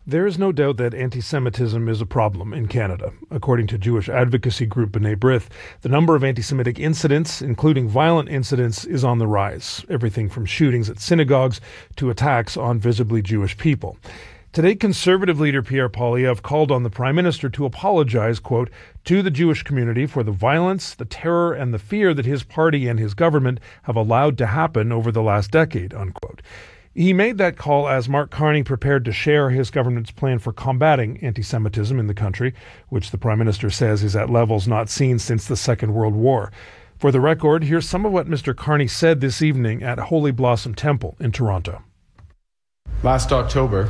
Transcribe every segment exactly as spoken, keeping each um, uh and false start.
There is no doubt that anti-Semitism is a problem in Canada. According to Jewish advocacy group B'nai B'rith, the number of anti-Semitic incidents, including violent incidents, is on the rise. Everything from shootings at synagogues to attacks on visibly Jewish people. Today, Conservative leader Pierre Poilievre called on the Prime Minister to apologize, quote, to the Jewish community for the violence, the terror, and the fear that his party and his government have allowed to happen over the last decade, unquote. He made that call as Mark Carney prepared to share his government's plan for combating anti-Semitism in the country, which the Prime Minister says is at levels not seen since the Second World War. For the record, here's some of what Mister Carney said this evening at Holy Blossom Temple in Toronto. Last October,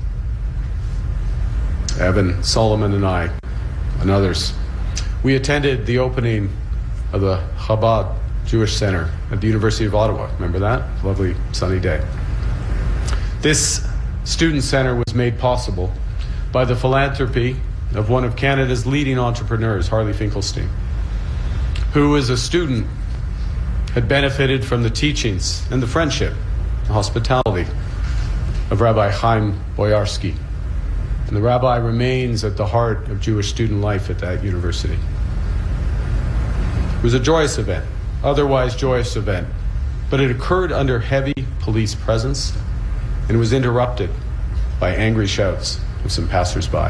Evan Solomon and I, and others, we attended the opening of the Chabad Jewish Center at the University of Ottawa. Remember that? Lovely sunny day. This student center was made possible by the philanthropy of one of Canada's leading entrepreneurs, Harley Finkelstein, who as a student had benefited from the teachings and the friendship, the hospitality of Rabbi Chaim Boyarsky. And the rabbi remains at the heart of Jewish student life at that university. It was a joyous event, otherwise joyous event, but it occurred under heavy police presence, and it was interrupted by angry shouts of some passersby.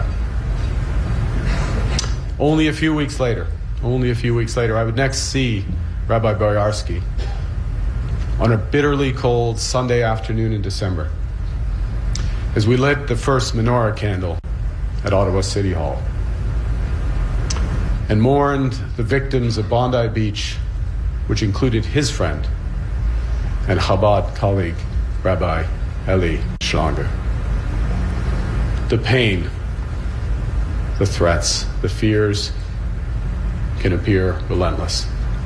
Only a few weeks later, only a few weeks later, I would next see Rabbi Boyarsky on a bitterly cold Sunday afternoon in December as we lit the first menorah candle at Ottawa City Hall and mourned the victims of Bondi Beach, which included his friend and Chabad colleague, Rabbi Eli Schlanger. The pain, the threats, the fears can appear relentless.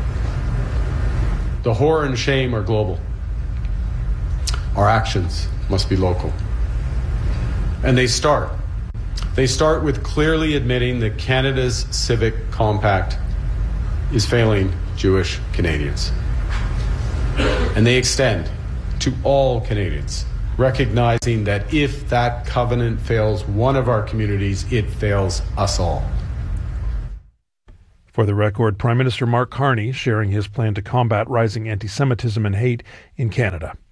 The horror and shame are global. Our actions must be local. And they start. They start with clearly admitting that Canada's civic compact is failing Jewish Canadians. And they extend to all Canadians, recognizing that if that covenant fails one of our communities, it fails us all. For the record, Prime Minister Mark Carney sharing his plan to combat rising anti-Semitism and hate in Canada.